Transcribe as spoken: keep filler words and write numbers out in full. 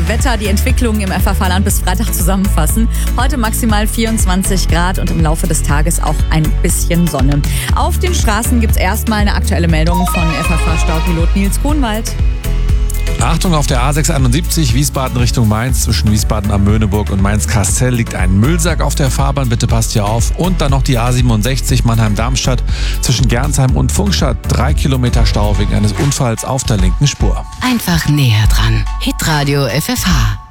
Wetter, die Entwicklungen im F F H-Land bis Freitag zusammenfassen. Heute maximal vierundzwanzig Grad und im Laufe des Tages auch ein bisschen Sonne. Auf den Straßen gibt es erstmal eine aktuelle Meldung von F F H-Staupilot Nils Kohnwald. Achtung, auf der A sechshunderteinundsiebzig Wiesbaden Richtung Mainz. Zwischen Wiesbaden am Möhneburg und Mainz-Kastel liegt ein Müllsack auf der Fahrbahn. Bitte passt hier auf. Und dann noch die A siebenundsechzig Mannheim-Darmstadt zwischen Gernsheim und Funkstadt. Drei Kilometer Stau wegen eines Unfalls auf der linken Spur. Einfach näher dran. Hitradio F F H.